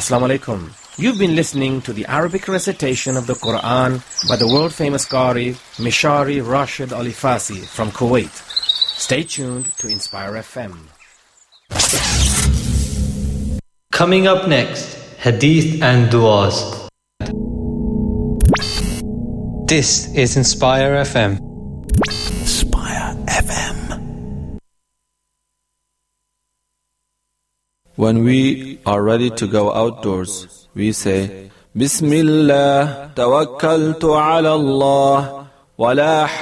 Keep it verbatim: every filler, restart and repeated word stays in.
Assalamu alaikum. You've been listening to the Arabic recitation of the Quran by the world-famous Qari Mishari Rashid Alifasi from Kuwait. Stay tuned to Inspire F M. Coming up next, Hadith and Du'as. This is Inspire F M. Inspire F M. When we are ready to go outdoors, we say, Bismillah, tawakkaltu ala Allah, wa la